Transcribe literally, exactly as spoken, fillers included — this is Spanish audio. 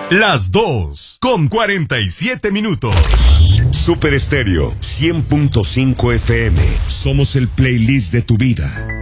Las dos con cuarenta y siete minutos. Super Estéreo cien punto cinco F M. Somos el playlist de tu vida.